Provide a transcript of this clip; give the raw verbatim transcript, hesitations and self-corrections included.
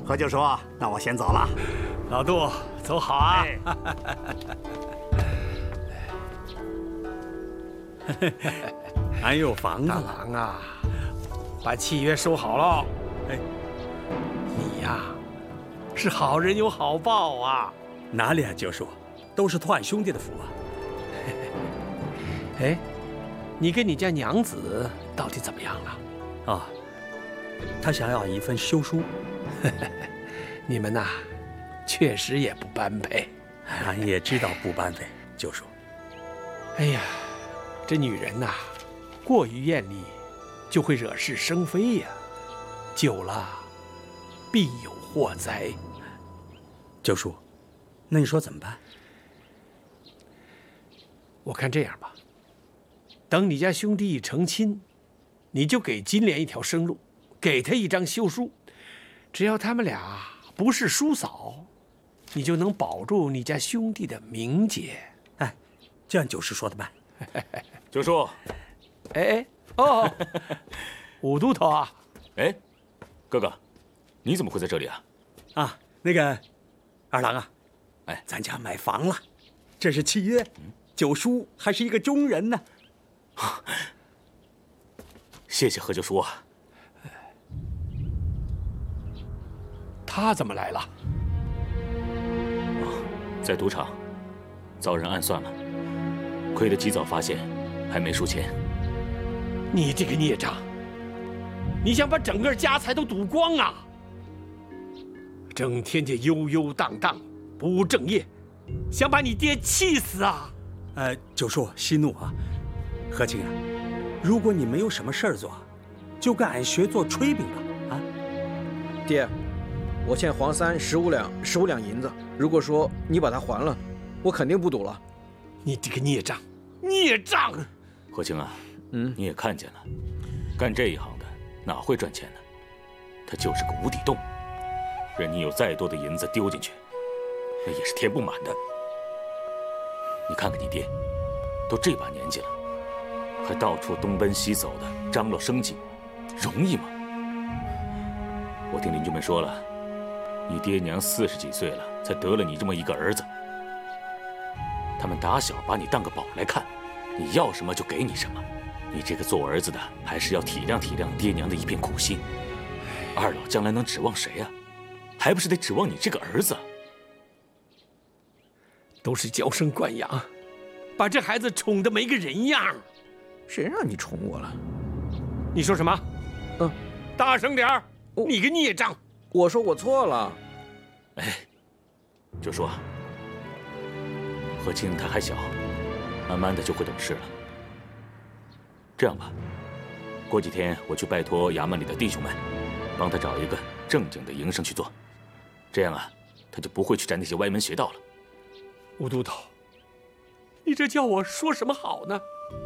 何九叔，那我先走了。 老杜，走好啊！ 俺有房子大了。 郎啊，把契约收好了。哎，你呀，是好人有好报啊！ 哪里啊，九叔，都是托俺兄弟的福啊。 哎，你跟你家娘子到底怎么样了？ 啊，他想要一份休书。 你们呐，确实也不般配。 俺也知道不般配，九叔。 哎呀，这女人呐，过于艳丽，就会惹是生非呀，久了必有祸灾。 九叔，那你说怎么办？ 我看这样吧，等你家兄弟一成亲，你就给金莲一条生路，给他一张休书，只要他们俩不是叔嫂，你就能保住你家兄弟的名节。 哎，这样九叔说的办。 九叔， 哎哎哦，武都头啊！ 哎，哥哥，你怎么会在这里啊？ 啊，那个二郎啊， 哎， 咱家买房了，这是契约。九叔还是一个中人呢。 谢谢何九叔啊。 他怎么来了？ 在赌场遭人暗算了，亏得及早发现，还没输钱。 你这个孽障！你想把整个家财都赌光啊！整天就悠悠荡荡，不务正业，想把你爹气死啊！ 呃，九叔息怒啊，何清啊，如果你没有什么事儿做，就跟俺学做炊饼吧。啊， 爹，我欠黄三十五两十五两银子，如果说你把它还了，我肯定不赌了。 你这个孽障，孽障！ 何清啊， 嗯， 你也看见了，干这一行的哪会赚钱呢？他就是个无底洞，任你有再多的银子丢进去，那也是填不满的。你看看你爹，都这把年纪了，还到处东奔西走的张罗生计，容易吗？我听邻居们说了，你爹娘四十几岁了，才得了你这么一个儿子。他们打小把你当个宝来看，你要什么就给你什么。你这个做儿子的，还是要体谅体谅爹娘的一片苦心。二老将来能指望谁啊？还不是得指望你这个儿子。 都是娇生惯养，把这孩子宠得没个人样。 谁让你宠我了？ 你说什么？ 嗯， 大声点儿！ 我你个孽障！ 我说我错了。 哎，就说何清他还小，慢慢的就会懂事了。这样吧，过几天我去拜托衙门里的弟兄们，帮他找一个正经的营生去做，这样啊，他就不会去沾那些歪门邪道了。 吴都头，你这叫我说什么好呢？